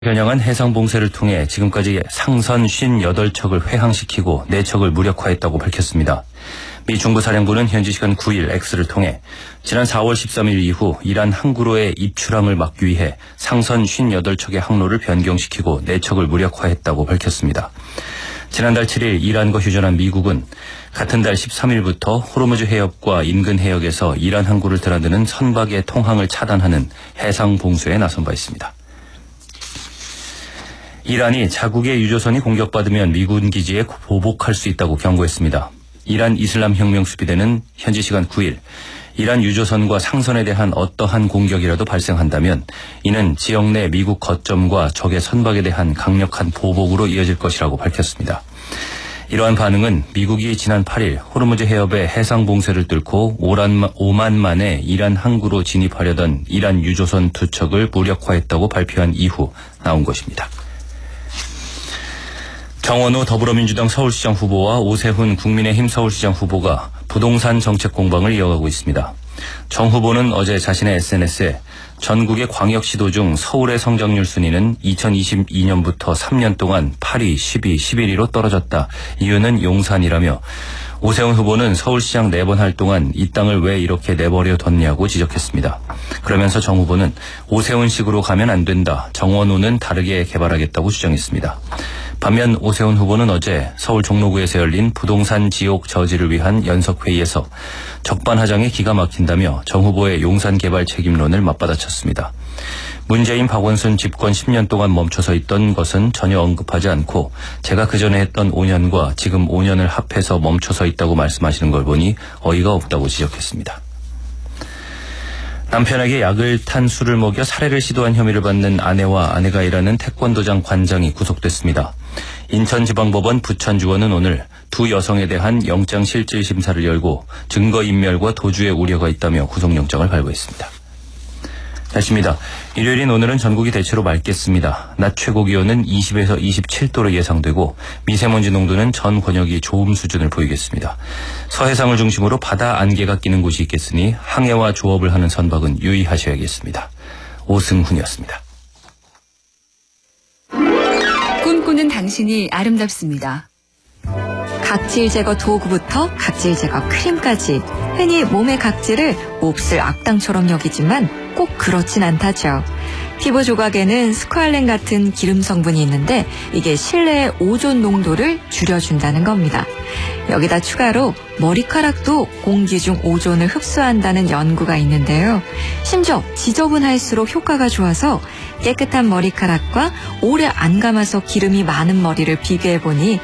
겨냥한 해상봉쇄를 통해 지금까지 상선 58척을 회항시키고 4척을 무력화했다고 밝혔습니다. 미 중부사령부는 현지 시간 9일 X를 통해 지난 4월 13일 이후 이란 항구로의 입출항을 막기 위해 상선 58척의 항로를 변경시키고 4척을 무력화했다고 밝혔습니다. 지난달 7일 이란과 휴전한 미국은 같은 달 13일부터 호르무즈 해협과 인근 해역에서 이란 항구를 드나드는 선박의 통항을 차단하는 해상봉쇄에 나선 바 있습니다. 이란이 자국의 유조선이 공격받으면 미군 기지에 보복할 수 있다고 경고했습니다. 이란 이슬람혁명수비대는 현지 시간 9일 이란 유조선과 상선에 대한 어떠한 공격이라도 발생한다면 이는 지역 내 미국 거점과 적의 선박에 대한 강력한 보복으로 이어질 것이라고 밝혔습니다. 이러한 반응은 미국이 지난 8일 호르무즈 해협의 해상봉쇄를 뚫고 5만 만에 이란 항구로 진입하려던 이란 유조선 2척을 무력화했다고 발표한 이후 나온 것입니다. 정원호 더불어민주당 서울시장 후보와 오세훈 국민의힘 서울시장 후보가 부동산 정책 공방을 이어가고 있습니다. 정 후보는 어제 자신의 SNS에 전국의 광역시도 중 서울의 성장률 순위는 2022년부터 3년 동안 8위, 10위, 11위로 떨어졌다. 이유는 용산이라며 오세훈 후보는 서울시장 4번 할 동안 이 땅을 왜 이렇게 내버려 뒀냐고 지적했습니다. 그러면서 정 후보는 오세훈식으로 가면 안 된다. 정원호는 다르게 개발하겠다고 주장했습니다. 반면 오세훈 후보는 어제 서울 종로구에서 열린 부동산 지옥 저지를 위한 연석회의에서 적반하장에 기가 막힌다며 정 후보의 용산 개발 책임론을 맞받아쳤습니다. 문재인 박원순 집권 10년 동안 멈춰서 있던 것은 전혀 언급하지 않고 제가 그전에 했던 5년과 지금 5년을 합해서 멈춰서 있다고 말씀하시는 걸 보니 어이가 없다고 지적했습니다. 남편에게 약을 탄 술을 먹여 살해를 시도한 혐의를 받는 아내와 아내가 일하는 태권도장 관장이 구속됐습니다. 인천지방법원 부천주원은 오늘 두 여성에 대한 영장실질심사를 열고 증거인멸과 도주의 우려가 있다며 구속영장을 발부했습니다. 날씨입니다. 일요일인 오늘은 전국이 대체로 맑겠습니다. 낮 최고 기온은 20에서 27도로 예상되고 미세먼지 농도는 전 권역이 좋음 수준을 보이겠습니다. 서해상을 중심으로 바다 안개가 끼는 곳이 있겠으니 항해와 조업을 하는 선박은 유의하셔야겠습니다. 오승훈이었습니다. 꿈꾸는 당신이 아름답습니다. 각질 제거 도구부터 각질 제거 크림까지 흔히 몸의 각질을 몹쓸 악당처럼 여기지만 꼭 그렇진 않다죠. 피부 조각에는 스쿠알렌 같은 기름 성분이 있는데 이게 실내의 오존 농도를 줄여준다는 겁니다. 여기다 추가로 머리카락도 공기 중 오존을 흡수한다는 연구가 있는데요. 심지어 지저분할수록 효과가 좋아서 깨끗한 머리카락과 오래 안 감아서 기름이 많은 머리를 비교해보니